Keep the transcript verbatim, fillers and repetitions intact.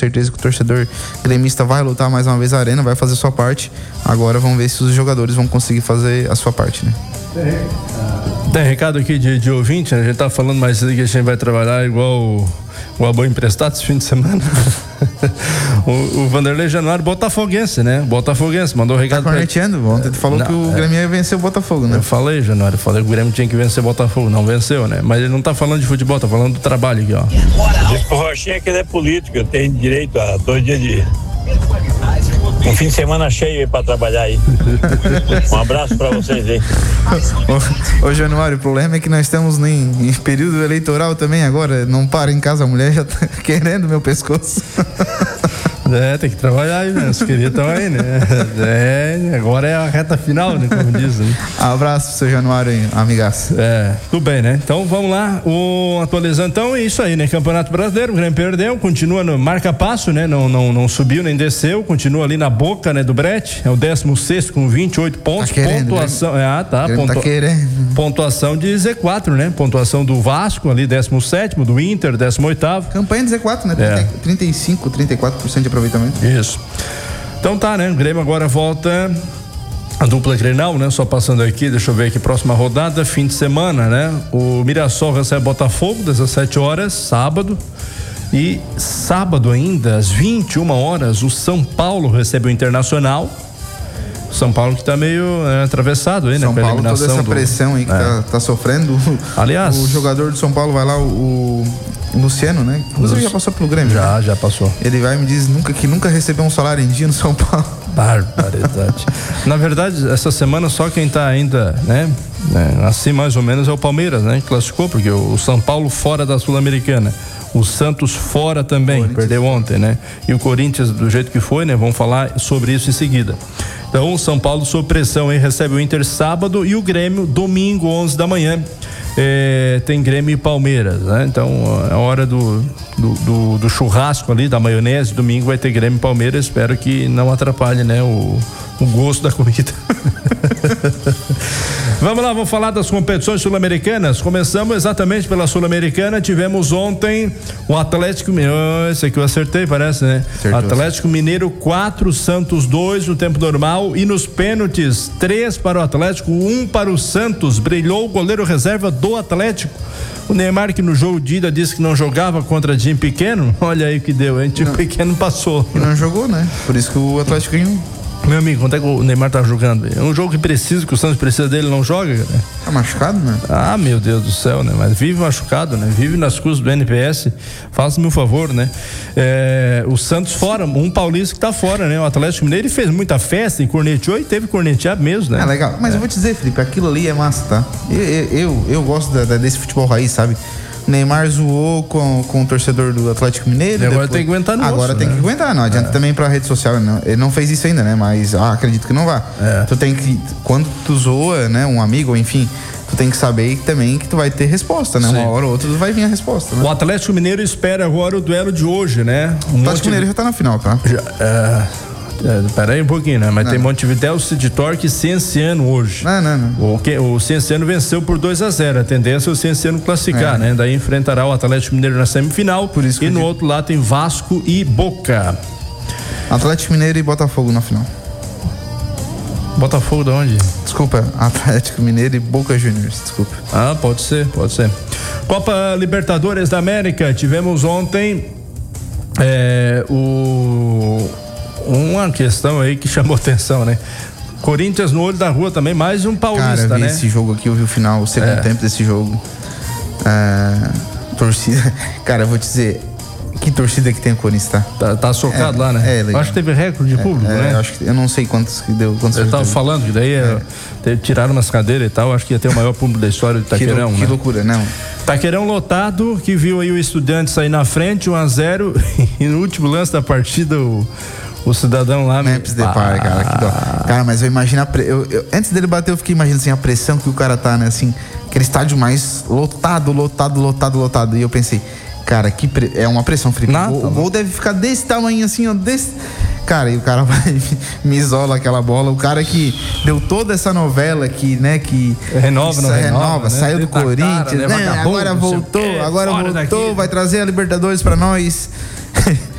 certeza que o torcedor gremista vai lutar mais uma vez a arena, vai fazer sua parte. Agora vamos ver se os jogadores vão conseguir fazer a sua parte, né? Tem recado aqui de, de ouvinte, né? A gente tá falando mais cedo que a gente vai trabalhar igual o Abô emprestado esse fim de semana. o, o Vanderlei Januário, botafoguense, né? Botafoguense, mandou um recado. Tá corneteando, pra... ontem tu falou não, que o Grêmio ia vencer o Botafogo, né? Eu falei, Januário, falei que o Grêmio tinha que vencer o Botafogo, não venceu, né? Mas ele não tá falando de futebol, tá falando do trabalho aqui, ó. Diz pro Rochinha que ele é político, eu tenho direito a dois dias de... um fim de semana cheio aí pra trabalhar aí. Um abraço pra vocês aí. Ô, ô Januário, o problema é que nós estamos em, em período eleitoral também agora. Não para em casa, a mulher já tá querendo meu pescoço. É, tem que trabalhar aí, né? Os queridos estão aí, né? É, agora é a reta final, né? Como dizem. Né? Abraço, seu Januário, amigaço. É, tudo bem, né? Então vamos lá, o atualizando, então é isso aí, né? Campeonato Brasileiro, o Grêmio perdeu, continua no marca-passo, né? Não, não, não subiu nem desceu, continua ali na boca, né? Do brete, é o décimo sexto com vinte e oito pontos, tá querendo, pontuação, né? ah, tá, pontua, tá querendo. Pontuação de Z quatro, né? Pontuação do Vasco ali, décimo sétimo, do Inter, décimo oitavo. Campanha de Z quatro, né? É. trinta e cinco, trinta e quatro por cento de aproveitamento. Isso. Então tá, né? O Grêmio agora volta a dupla Grenal, né? Só passando aqui, deixa eu ver aqui, próxima rodada, fim de semana, né? O Mirassol recebe Botafogo, dezessete horas, sábado. E sábado ainda, às vinte e uma horas, o São Paulo recebe o Internacional. São Paulo que tá meio é, atravessado aí, né? São Paulo, toda essa pressão aí que é. tá, tá sofrendo. Aliás, o jogador de São Paulo vai lá, o, o Luciano, né? Inclusive já passou pelo Grêmio. Já, né? já passou. Ele vai e me diz nunca, que nunca recebeu um salário em dia no São Paulo. Barbaridade. Na verdade, essa semana só quem tá ainda, né? né assim mais ou menos é o Palmeiras, né? Classificou, porque o São Paulo fora da Sul-Americana. O Santos fora também, perdeu ontem, né? E o Corinthians do jeito que foi, né? Vamos falar sobre isso em seguida. Então, o São Paulo sob pressão aí, recebe o Inter sábado e o Grêmio domingo, onze da manhã. É, tem Grêmio e Palmeiras, né? Então, é a hora do, do, do, do churrasco ali, da maionese, domingo vai ter Grêmio e Palmeiras. Espero que não atrapalhe, né? O, o gosto da comida. Vamos lá, vamos falar das competições sul-americanas. Começamos exatamente pela Sul-Americana. Tivemos ontem o Atlético Mineiro. Oh, esse aqui eu acertei, parece, né? Acertou. Atlético Mineiro quatro, Santos dois no tempo normal. E nos pênaltis, três para o Atlético, um para o Santos. Brilhou o goleiro reserva do Atlético. O Neymar, que no jogo de ida disse que não jogava contra time pequeno. Olha aí o que deu, hein? Time não. pequeno passou. E não jogou, né? Por isso que o Atlético ganhou. Meu amigo, quanto é que o Neymar tá jogando? É um jogo que precisa, que o Santos precisa dele, não joga, cara. Tá machucado, né? Ah, meu Deus do céu, né? Mas vive machucado, né? Vive nas cruzes do N P S. Faça-me um favor, né? É, o Santos fora, um paulista que tá fora, né? O Atlético Mineiro, ele fez muita festa e corneteou e teve corneteado mesmo, né? É legal. Mas é. eu vou te dizer, Felipe, aquilo ali é massa, tá? Eu, eu, eu, eu gosto da, da, desse futebol raiz, sabe? Neymar zoou com, com o torcedor do Atlético Mineiro. E agora depois... tem que aguentar no Agora osso, tem né? que aguentar, não adianta é. também pra rede social. Não. Ele não fez isso ainda, né? Mas ah, acredito que não vá. É. Tu tem que, quando tu zoa, né? Um amigo, enfim, tu tem que saber também que tu vai ter resposta, né? Sim. Uma hora ou outra vai vir a resposta, né? O Atlético Mineiro espera agora o duelo de hoje, né? Um o Atlético Mineiro já tá na final, tá? Já, é... É, pera aí um pouquinho, né? Mas não. Tem Montevidéu, City Torque e Cienciano hoje. Não, não, não. O, que, o Cienciano venceu por dois a zero. A tendência é o Cienciano classificar, é. né? Daí enfrentará o Atlético Mineiro na semifinal. Por isso que e no digo. outro lado tem Vasco e Boca. Atlético Mineiro e Botafogo na final. Botafogo de onde? Desculpa, Atlético Mineiro e Boca Juniors, desculpa. Ah, pode ser, pode ser. Copa Libertadores da América, tivemos ontem é, o... uma questão aí que chamou atenção, né? Corinthians no olho da rua também, mais um paulista, Cara, eu vi né? esse jogo aqui, eu vi o final, o segundo é. tempo desse jogo. É, torcida, cara, eu vou te dizer, que torcida que tem o Corinthians, tá? Tá, tá socado é, lá, né? É, legal. Acho que teve recorde de público, é, né? É, acho que, eu não sei quantos que deu. Quantos eu tava teve. falando que daí é. É, tiraram umas cadeiras e tal, acho que ia ter o maior público da história do Taqueirão, que, né? Que loucura, não. Taqueirão lotado, que viu aí o Estudante sair na frente, um a zero, e no último lance da partida o O cidadão lá... Memphis Depay, ah, cara, que dó. Cara, mas eu imagino... A pre... eu, eu, antes dele bater, eu fiquei imaginando assim, a pressão que o cara tá, né? Assim, aquele estádio mais lotado, lotado, lotado, lotado. E eu pensei, cara, que pre... é uma pressão, Felipe. Nada, o, o gol deve ficar desse tamanho, assim, ó, desse... Cara, e o cara vai me isola aquela bola. O cara que deu toda essa novela que, né, que... Renova, não renova, renova, né? saiu do Corinthians, cara, né? Agora voltou, agora voltou, vai trazer a Libertadores pra nós.